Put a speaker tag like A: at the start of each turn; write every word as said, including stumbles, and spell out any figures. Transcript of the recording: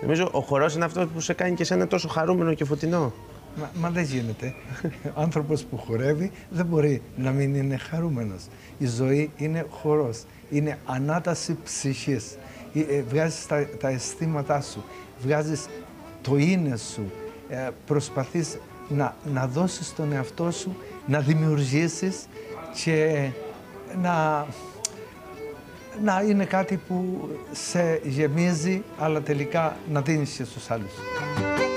A: Νομίζω ο χορός είναι αυτό που σε κάνει και εσένα τόσο χαρούμενο και φωτεινό.
B: Μα, μα δεν γίνεται. Ο άνθρωπος που χορεύει δεν μπορεί να μην είναι χαρούμενος. Η ζωή είναι χορός. Είναι ανάταση ψυχής. Βγάζεις τα, τα αισθήματά σου. Βγάζεις το είναι σου. Ε, προσπαθείς να, να δώσεις τον εαυτό σου, να δημιουργήσεις και να, να είναι κάτι που σε γεμίζει, αλλά τελικά να δίνεις και στους άλλους.